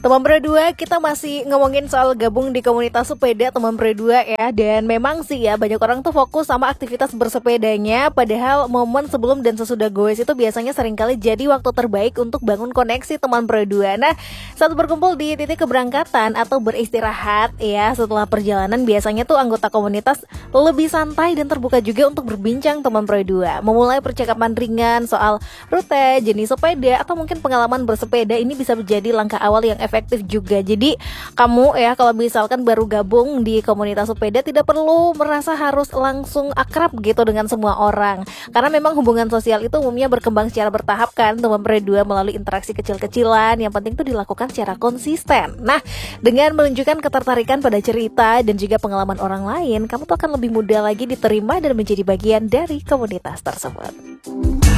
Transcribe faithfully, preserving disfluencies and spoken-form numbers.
Teman Pro dua, kita masih ngomongin soal gabung di komunitas sepeda Teman Pro dua ya. Dan memang sih ya, banyak orang tuh fokus sama aktivitas bersepedanya, padahal momen sebelum dan sesudah goes itu biasanya seringkali jadi waktu terbaik untuk bangun koneksi Teman Pro dua. Nah, saat berkumpul di titik keberangkatan atau beristirahat ya setelah perjalanan, biasanya tuh anggota komunitas lebih santai dan terbuka juga untuk berbincang Teman Pro dua. Memulai percakapan ringan soal rute, jenis sepeda, atau mungkin pengalaman bersepeda, ini bisa menjadi langkah awal yang efektif juga. Jadi kamu ya kalau misalkan baru gabung di komunitas sepeda, tidak perlu merasa harus langsung akrab gitu dengan semua orang, karena memang hubungan sosial itu umumnya berkembang secara bertahap kan Teman Pro dua, melalui interaksi kecil-kecilan. Yang penting tuh dilakukan secara konsisten. Nah, dengan menunjukkan ketertarikan pada cerita dan juga pengalaman orang lain, kamu tuh akan lebih mudah lagi diterima dan menjadi bagian dari komunitas tersebut.